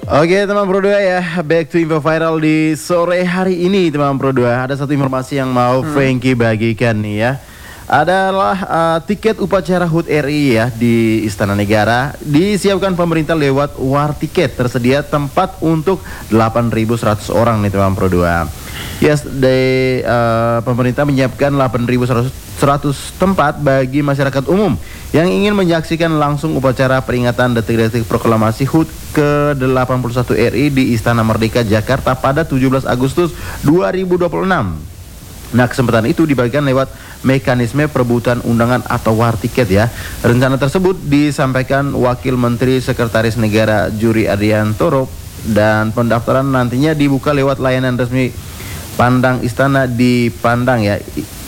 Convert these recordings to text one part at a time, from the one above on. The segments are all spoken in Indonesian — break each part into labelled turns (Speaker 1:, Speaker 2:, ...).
Speaker 1: Oke teman Pro 2 ya, back to info viral di sore hari ini teman Pro 2. Ada satu informasi yang mau Frankie bagikan nih ya. Adalah tiket upacara HUT RI ya di Istana Negara disiapkan pemerintah lewat war tiket. Tersedia tempat untuk 8.100 orang nih teman Pro 2. Yes, pemerintah menyiapkan 8.100 tempat bagi masyarakat umum yang ingin menyaksikan langsung upacara peringatan detik-detik proklamasi HUT ke-81 RI di Istana Merdeka Jakarta pada 17 Agustus 2026. Nah, kesempatan itu dibagikan lewat mekanisme perebutan undangan atau war tiket ya. Rencana tersebut disampaikan Wakil Menteri Sekretaris Negara Juri Adiantoro, dan pendaftaran nantinya dibuka lewat layanan resmi Pandang Istana di Pandang ya,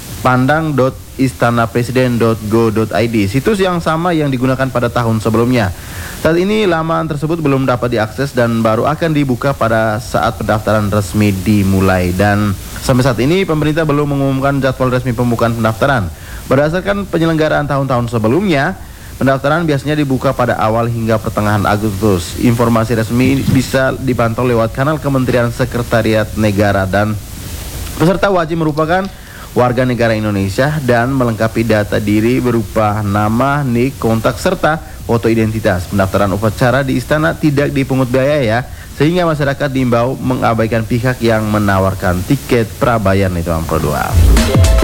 Speaker 1: pandang.istanapresiden.go.id, situs yang sama yang digunakan pada tahun sebelumnya. Saat ini laman tersebut belum dapat diakses dan baru akan dibuka pada saat pendaftaran resmi dimulai. Dan sampai saat ini pemerintah belum mengumumkan jadwal resmi pembukaan pendaftaran. Berdasarkan penyelenggaraan tahun-tahun sebelumnya, pendaftaran biasanya dibuka pada awal hingga pertengahan Agustus. Informasi resmi bisa dipantau lewat kanal Kementerian Sekretariat Negara, dan peserta wajib merupakan warga negara Indonesia dan melengkapi data diri berupa nama, nik, kontak, serta foto identitas. Pendaftaran upacara di istana tidak dipungut biaya ya, sehingga masyarakat diimbau mengabaikan pihak yang menawarkan tiket prabayar nih teman Pro 2.